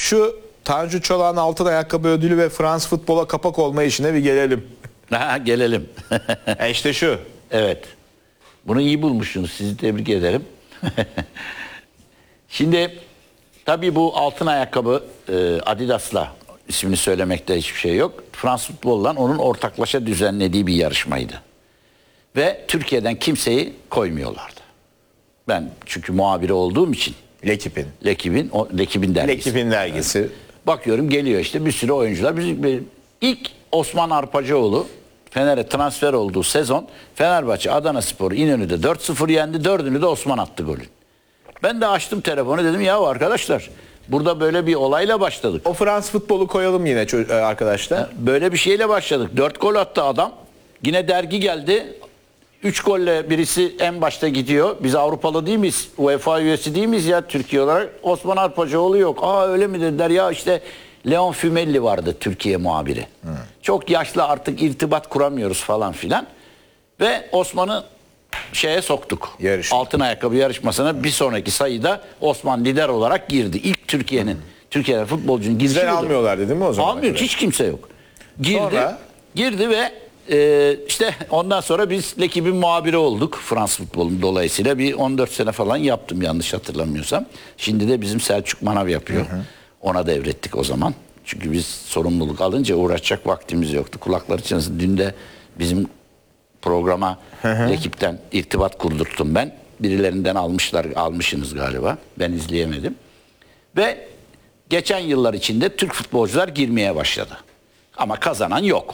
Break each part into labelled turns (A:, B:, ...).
A: Şu Tanju Çolak'ın altın ayakkabı ödülü ve Fransız futbola kapak olma işine bir gelelim.
B: Ha, gelelim.
A: İşte şu.
B: Evet. Bunu iyi bulmuşsunuz. Sizi tebrik ederim. Şimdi tabii bu altın ayakkabı Adidas'la, ismini söylemekte hiçbir şey yok, Fransız futbolla onun ortaklaşa düzenlediği bir yarışmaydı. Ve Türkiye'den kimseyi koymuyorlardı. Ben çünkü muhabiri olduğum için. L'Ekib'in dergisi.
A: L'Ekib'in dergisi.
B: Evet. Bakıyorum geliyor işte bir sürü oyuncular. İlk Osman Arpacıoğlu Fener'e transfer olduğu sezon Fenerbahçe Adanaspor'u İnönü'de 4-0 yendi. 4'ünü de Osman attı golün. Ben de açtım telefonu, dedim ya arkadaşlar burada böyle bir olayla başladık.
A: O Fransız futbolu koyalım yine arkadaşlar.
B: Böyle bir şeyle başladık. 4 gol attı adam. Yine dergi geldi. 3 golle birisi en başta gidiyor. Biz Avrupalı değil miyiz? UEFA üyesi değil miyiz ya Türkiye olarak? Osman Arpacıoğlu yok. Aa öyle mi dediler ya, işte Leon Fümelli vardı Türkiye muhabiri. Çok yaşlı, artık irtibat kuramıyoruz falan filan. Ve Osman'ı şeye soktuk. Altın ayakkabı yarışmasına bir sonraki sayıda Osman lider olarak girdi. İlk Türkiye'de futbolcunun girişi
A: Bizden almıyorlardı değil mi o zaman?
B: Almıyor, hiç kimse yok. Girdi ve işte ondan sonra biz L'Ekib'in muhabiri olduk. Fransız futbolunun dolayısıyla bir 14 sene falan yaptım yanlış hatırlamıyorsam. Şimdi de bizim Selçuk Manav yapıyor. Ona devrettik o zaman. Çünkü biz sorumluluk alınca uğraşacak vaktimiz yoktu. Kulakları çınlasın. Dün de bizim programa L'Ekib'ten irtibat kurdurttum ben. Birilerinden almışsınız galiba. Ben izleyemedim. Ve geçen yıllar içinde Türk futbolcular girmeye başladı. Ama kazanan yok.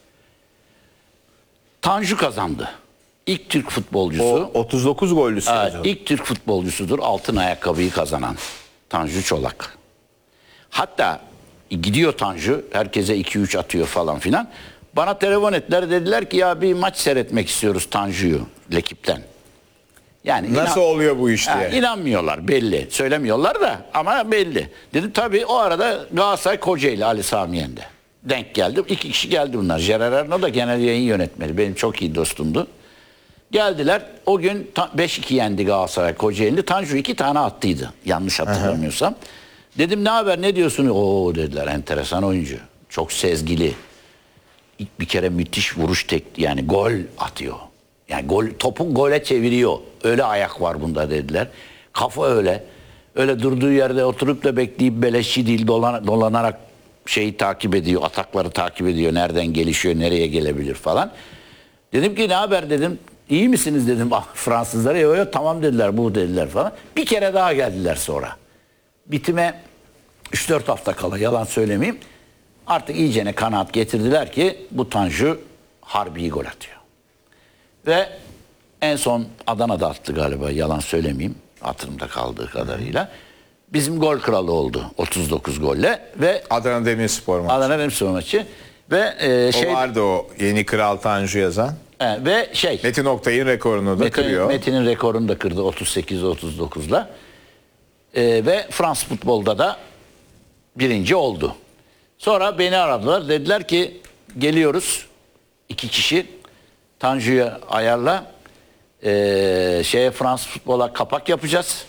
B: Tanju kazandı. İlk Türk futbolcusu.
A: O 39 gollüsü.
B: Evet, ilk Türk futbolcusudur altın ayakkabıyı kazanan. Tanju Çolak. Hatta gidiyor Tanju, herkese 2-3 atıyor falan filan. Bana telefon ettiler, dediler ki ya bir maç seyretmek istiyoruz Tanju'yu L'Ekib'ten. Yani
A: nasıl oluyor bu iş diye.
B: İnanmıyorlar belli. Söylemiyorlar da ama belli. Dedim tabii o arada Galatasaray Kocaeli Ali Sami Yen'de denk geldi. 2 kişi geldi bunlar. Gerard Erno da genel yayın yönetmeni. Benim çok iyi dostumdu. Geldiler. O gün 5-2 yendi Galatasaray Kocaeli'nde. Tanju 2 tane attıydı. Yanlış hatırlamıyorsam. Dedim ne haber, ne diyorsun? Oo dediler, enteresan oyuncu. Çok sezgili. İlk bir kere müthiş vuruş yani gol atıyor. Yani topu gole çeviriyor. Öyle ayak var bunda dediler. Kafa öyle. Öyle durduğu yerde oturup da bekleyip beleşçi değil dolanarak şeyi takip ediyor. Atakları takip ediyor. Nereden gelişiyor, nereye gelebilir falan. Dedim ki ne haber dedim. İyi misiniz dedim Fransızlara. Yok tamam dediler, bu dediler falan. Bir kere daha geldiler sonra. Bitime 3-4 hafta kala, yalan söylemeyeyim. Artık iyicene kanaat getirdiler ki bu Tanju harbi gol atıyor. Ve en son Adana'da attı galiba, yalan söylemeyeyim. Hatırımda kaldığı kadarıyla. Bizim gol kralı oldu 39 golle ve
A: Adana Demirspor maçı.
B: Adana Demirspor maçı ve
A: o vardı o yeni kral Tanju yazan.
B: Ve
A: Metin Oktay'ın rekorunu da kırıyor.
B: Metin'in rekorunu da kırdı 38-39'la. Ve Fransız futbolda da birinci oldu. Sonra beni aradılar. Dediler ki geliyoruz 2 kişi Tanju'ya ayarla, Fransız futbola kapak yapacağız.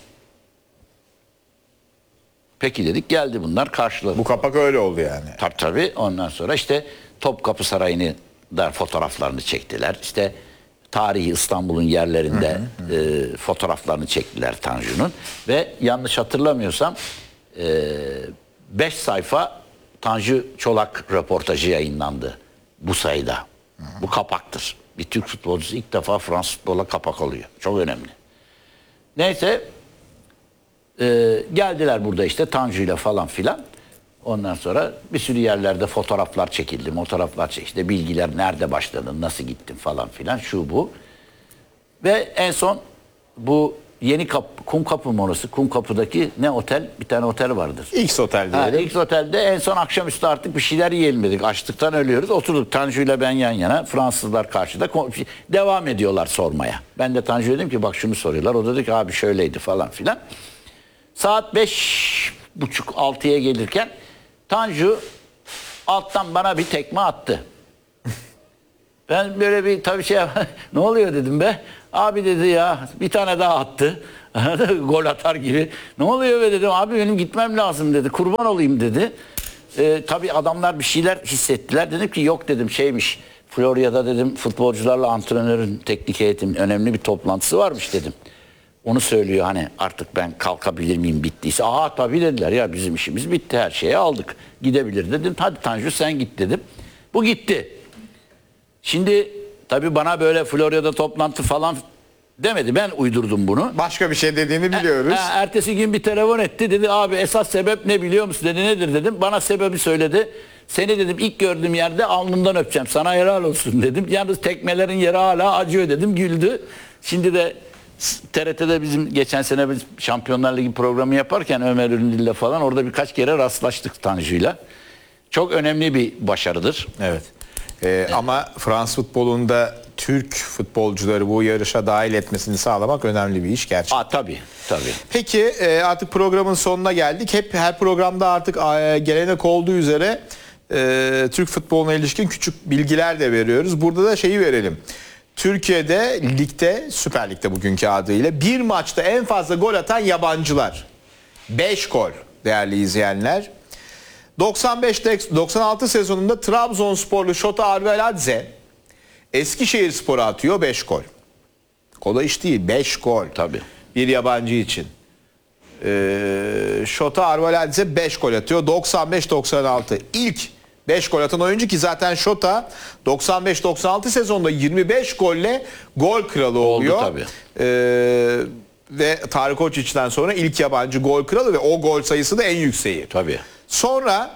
B: Peki dedik, geldi bunlar karşıladı.
A: Bu kapak öyle oldu yani.
B: Tabii. Ondan sonra işte Topkapı Sarayı'nı da fotoğraflarını çektiler. İşte tarihi İstanbul'un yerlerinde fotoğraflarını çektiler Tanju'nun. Ve yanlış hatırlamıyorsam 5 sayfa Tanju Çolak röportajı yayınlandı bu sayıda. Bu kapaktır. Bir Türk futbolcusu ilk defa Fransız futbola kapak oluyor. Çok önemli. Neyse geldiler burada işte Tanju'yla falan filan. Ondan sonra bir sürü yerlerde fotoğraflar çekildi. İşte bilgiler, nerede başladın, nasıl gittin falan filan, şu bu. Ve en son bu yeni Kumkapı mı orası? Kumkapı'daki ne otel? Bir tane otel vardır.
A: X Otel diyelim.
B: X Otel'de en son akşamüstü artık bir şeyler yiyelim dedik. Açlıktan ölüyoruz. Oturduk Tanju'yla ben yan yana. Fransızlar karşıda. Devam ediyorlar sormaya. Ben de Tanju'ya dedim ki bak şunu soruyorlar. O da dedi ki abi şöyleydi falan filan. Saat 5.30-6'ya gelirken Tanju alttan bana bir tekme attı. Ben böyle bir tabii ne oluyor dedim be. Abi dedi ya bir tane daha attı. Gol atar gibi. Ne oluyor be dedim. Abi benim gitmem lazım dedi. Kurban olayım dedi. Tabii adamlar bir şeyler hissettiler. Dedim ki yok dedim şeymiş. Florya'da dedim futbolcularla antrenörün teknik eğitim önemli bir toplantısı varmış dedim. Onu söylüyor hani artık ben kalkabilir miyim bittiyse. Aha tabii dediler ya bizim işimiz bitti her şeyi aldık. Gidebilir dedim. Hadi Tanju sen git dedim. Bu gitti. Şimdi tabii bana böyle Florya'da toplantı falan demedi. Ben uydurdum bunu.
A: Başka bir şey dediğini biliyoruz.
B: Ertesi gün bir telefon etti. Dedi abi esas sebep ne biliyor musun? Dedi nedir dedim. Bana sebebi söyledi. Seni dedim ilk gördüğüm yerde alnından öpeceğim. Sana helal olsun dedim. Yalnız tekmelerin yeri hala acıyor dedim. Güldü. Şimdi de TRT'de bizim geçen sene biz Şampiyonlar Ligi programı yaparken Ömer Üründül'le falan orada birkaç kere rastlaştık Tanju'yla. Çok önemli bir başarıdır.
A: Evet. Ama Fransız futbolunda Türk futbolcuları bu yarışa dahil etmesini sağlamak önemli bir iş gerçekten.
B: Tabii.
A: Peki artık programın sonuna geldik. Hep her programda artık gelenek olduğu üzere Türk futboluna ilişkin küçük bilgiler de veriyoruz. Burada da şeyi verelim. Türkiye'de ligde, Süper Lig'de bugünkü adıyla bir maçta en fazla gol atan yabancılar. 5 gol değerli izleyenler. 95-96 sezonunda Trabzonsporlu Şota Arveladze Eskişehirspor'a atıyor 5 gol. Kolay iş değil, 5 gol.
B: Tabii.
A: Bir yabancı için. Şota Arveladze 5 gol atıyor. 95-96 ilk 5 gol atan oyuncu ki zaten Şota 95-96 sezonunda 25 golle gol kralı oluyor.
B: Oldu tabii.
A: Ve Tarık Koçyiç'ten sonra ilk yabancı gol kralı ve o gol sayısı da en yükseği.
B: Tabii.
A: Sonra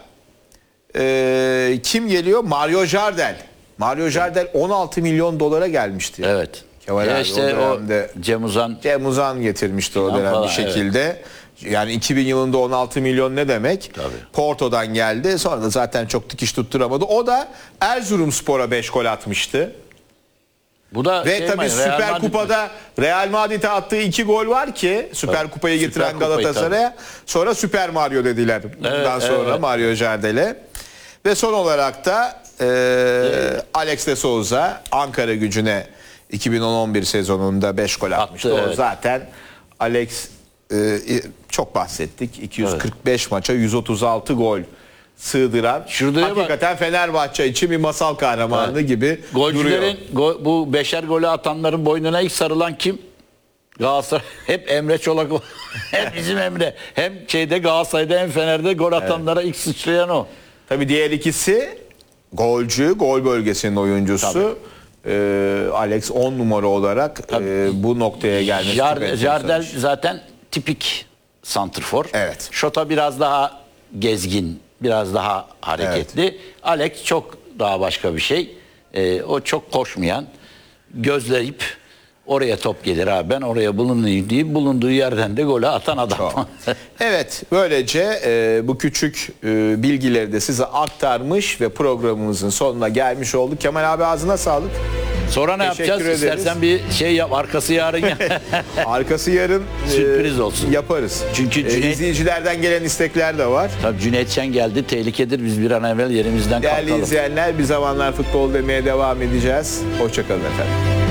A: kim geliyor? Mario Jardel. Mario Jardel 16 milyon dolara gelmişti.
B: Evet.
A: Kemal abi,
B: işte
A: o dönemde
B: Cem
A: Uzan getirmişti o dönem
B: falan,
A: bir şekilde. Yani 2000 yılında 16 milyon ne demek?
B: Tabii.
A: Porto'dan geldi. Sonra da zaten çok dikiş tutturamadı. O da Erzurumspor'a 5 gol atmıştı.
B: Bu da
A: Ve tabii Süper Kupa'da Real Madrid'e attığı 2 gol var ki Süper Kupayı getiren Galatasaray'a. Sonra Süper Mario dediler. Bundan sonra Mario Jardel'e. Ve son olarak da Alex de Souza Ankaragücü'ne 2010-11 sezonunda 5 gol atmıştı. O zaten Alex çok bahsettik. 245 maça 136 gol sığdıran hakikaten Fenerbahçe için bir masal kahramanı gibi
B: golcülerin,
A: duruyor.
B: bu beşer golü atanların boynuna ilk sarılan kim? Galatasaray. Hep Emre Çolak. Hem bizim Emre. Hem Galatasaray'da hem Fener'de gol atanlara ilk sıçrayan o.
A: Tabii diğer ikisi golcü, gol bölgesinin oyuncusu. Alex 10 numara olarak bu noktaya gelmesi.
B: Jardel zaten tipik santrfor.
A: Evet.
B: Şota biraz daha gezgin, biraz daha hareketli. Evet. Alex çok daha başka bir şey. O çok koşmayan, gözleyip oraya top gelir abi ben oraya bulunayım deyip bulunduğu yerden de golü atan adam.
A: Evet, böylece bu küçük bilgileri de size aktarmış ve programımızın sonuna gelmiş olduk. Kemal abi ağzına sağlık.
B: Sonra ne yapacağız?
A: Ederiz.
B: İstersen bir şey yap. Arkası yarın.
A: Arkası yarın
B: sürpriz olsun.
A: Yaparız.
B: Çünkü
A: izleyicilerden gelen istekler de var.
B: Tabii Cüneyt Şen geldi. Tehlikedir. Biz bir an evvel yerimizden kalkalım.
A: Değerli izleyenler, Bir Zamanlar Futbol demeye devam edeceğiz. Hoşçakalın efendim.